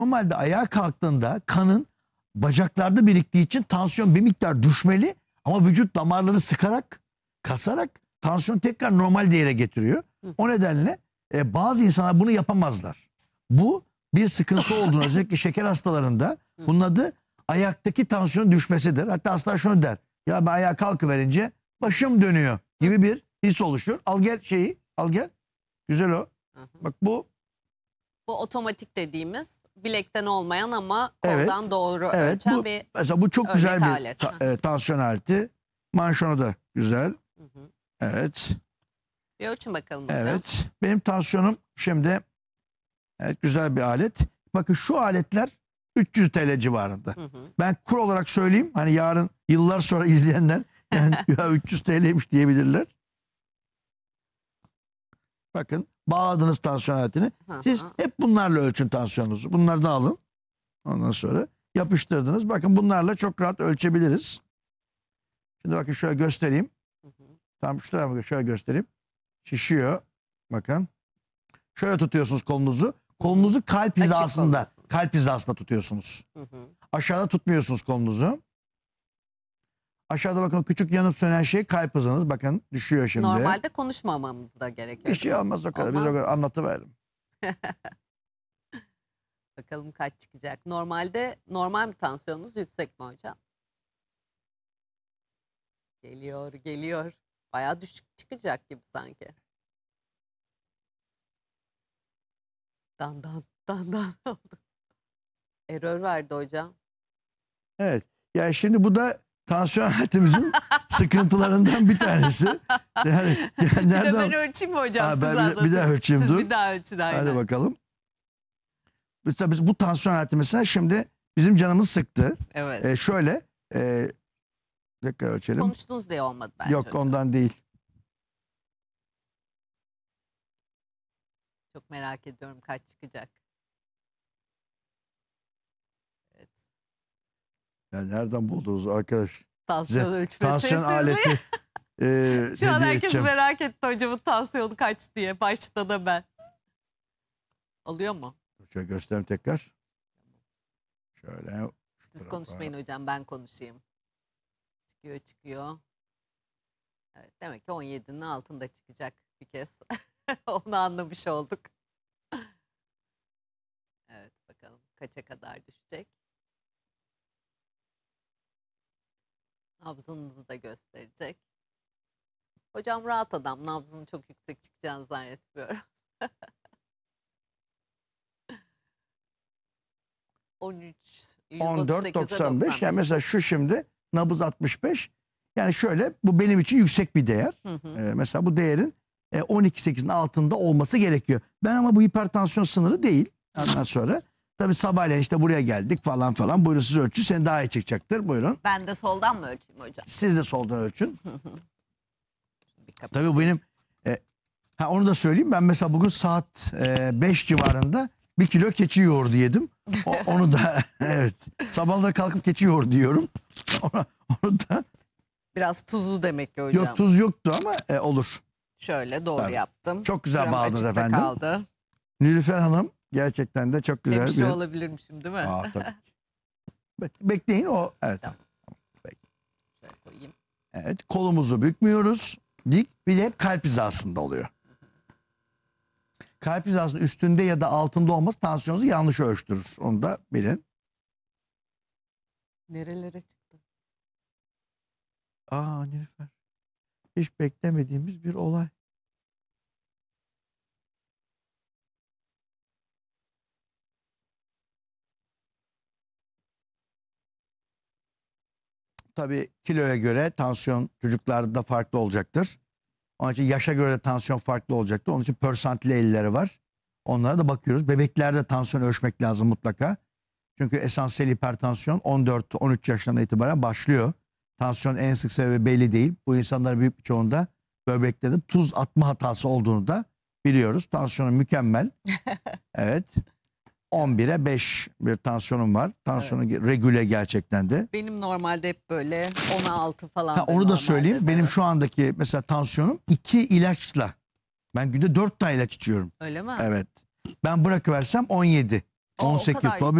Normalde ayağa kalktığında kanın bacaklarda biriktiği için tansiyon bir miktar düşmeli. Ama vücut damarları sıkarak, kasarak tansiyon tekrar normal değere getiriyor. O nedenle bazı insanlar bunu yapamazlar. Bu bir sıkıntı olduğunu, özellikle şeker hastalarında bunun adı ayaktaki tansiyonun düşmesidir. Hatta hastalar şunu der: ya ben ayağa kalkıverince başım dönüyor gibi bir his oluşur. Al gel şeyi, al gel. Güzel o. Bak bu. Bu otomatik dediğimiz bilekten olmayan ama Evet, koldan doğru evet, ölçen bu, bir mesela bu çok örnek güzel bir alet. tansiyon aleti. Manşonu da güzel. Evet. Bir ölçün bakalım hocam. Evet. Benim tansiyonum şimdi, evet, güzel bir alet. Bakın şu aletler 300 TL civarında. Ben kur olarak söyleyeyim. Hani yarın yıllar sonra izleyenler yani ya 300 TL'ymiş diyebilirler. Bakın bağladınız tansiyon aletini. Siz hep bunlarla ölçün tansiyonunuzu. Bunları da alın. Ondan sonra yapıştırdınız. Bakın bunlarla çok rahat ölçebiliriz. Şimdi bakın şöyle göstereyim. Tam şu tarafa şöyle göstereyim. Şişiyor. Bakın. Şöyle tutuyorsunuz kolunuzu. Kolunuzu kalp hizasında. Kalp hizasında tutuyorsunuz. Aşağıda tutmuyorsunuz kolunuzu. Aşağıda bakın küçük yanıp sönen şey kalp hızınız. Bakın düşüyor şimdi. Normalde konuşmamamız da gerekiyor. Bir şey olmaz o kadar. Olmaz. Biz o kadar anlatıverelim. Bakalım kaç çıkacak. Normalde normal mi, tansiyonunuz yüksek mi hocam? Geliyor, geliyor. Bayağı düşük çıkacak gibi sanki. Dan dan dan dan oldu. Error verdi hocam. Evet. Yani şimdi bu da tansiyon aletimizin sıkıntılarından bir tanesi. Yani Bir de nereden... ben ölçeyim mi hocam? Ha, siz ben anlatın. bir daha ölçeyim, Siz dur. bir daha ölçün aynen. Hadi bakalım. Mesela biz bu tansiyon aleti mesela şimdi bizim canımız sıktı. Evet. Şöyle tekrar ölçelim. Konuştunuz diye olmadı bence Yok hocam. ondan değil. Çok merak ediyorum kaç çıkacak. Evet. Ya nereden buldunuz arkadaş? Tansiyon ölçme Tansiyon sessizliği. aleti Şu an hediye herkes edeceğim. merak etti hocamın tansiyonu kaç diye. Başta da ben. Alıyor mu? Şöyle göstereyim tekrar. Şöyle. Siz konuşmayın hocam, ben konuşayım. Çıkıyor çıkıyor. Evet, demek ki 17'nin altında çıkacak bir kez. Onu anlamış olduk. Evet, bakalım kaça kadar düşecek. Nabzınızı da gösterecek. Hocam rahat adam. Nabzının çok yüksek çıkacağını zannetmiyorum. 13, 14.95. Yani mesela şu şimdi nabız 65. Yani şöyle, bu benim için yüksek bir değer. Mesela bu değerin 12.8'in altında olması gerekiyor. Ben ama bu hipertansiyon sınırı değil. Ondan sonra tabii sabahleyin işte buraya geldik falan falan. Buyurun siz ölçün. Senin daha iyi çıkacaktır. Buyurun. Ben de soldan mı ölçeyim hocam? Siz de soldan ölçün. Bir kapatayım. Tabii benim onu da söyleyeyim. Ben mesela bugün saat 5 civarında 1 kilo keçi yoğurdu yedim. Onu da evet. Sabahları kalkıp keçi yoğurdu diyorum. Onu da Biraz tuzlu demek ki hocam. yok, tuz yoktu ama olur. Şöyle doğru Tabii. yaptım. Çok güzel Sıram bağladınız açıkta efendim. kaldı. Nilüfer Hanım gerçekten de çok güzel. Hemşire olabilirmişim değil mi? Tabii. Bekleyin o. Evet. Tamam. Şöyle koyayım. Evet. Kolumuzu bükmüyoruz. Dik, bir de hep kalp hizasında oluyor. Kalp hizasının üstünde ya da altında olması tansiyonunuzu yanlış ölçtürür. Onu da bilin. Nerelere çıktı? Nilüfer. Hiç beklemediğimiz bir olay. Tabii kiloya göre tansiyon çocuklarda farklı olacaktır. Onun için yaşa göre de tansiyon farklı olacaktır. Onun için persantile elleri var. Onlara da bakıyoruz. Bebeklerde tansiyon ölçmek lazım mutlaka. Çünkü esansiyel hipertansiyon 14-13 yaşlarından itibaren başlıyor. Tansiyon en sık sebebi belli değil. Bu insanların büyük bir çoğunda böbreklerinde tuz atma hatası olduğunu da biliyoruz. Tansiyonu mükemmel. Evet. 11'e 5 bir tansiyonum var. Tansiyonu regüle gerçekten de. Benim normalde hep böyle 16 falan. Onu da söyleyeyim. Benim şu andaki mesela tansiyonum 2 ilaçla. Ben günde 4 tane ilaç içiyorum. Öyle mi? Evet. Ben bırakıversem 17. O 18. kadar Tabii